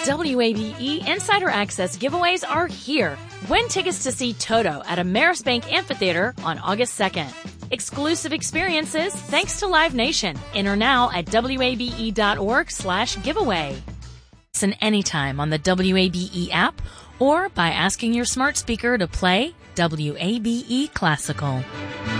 WABE Insider Access giveaways are here. Win tickets to see Toto at Amerisbank Amphitheater on August 2nd. Exclusive experiences thanks to Live Nation. Enter now at wabe.org/giveaway. Listen anytime on the WABE app or by asking your smart speaker to play WABE Classical.